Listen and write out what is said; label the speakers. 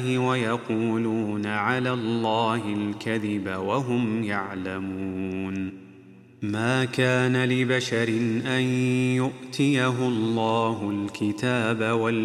Speaker 1: ويقولون على الله الكذب وهم يعلمون. ما كان لبشر أن يؤتيه الله الكتاب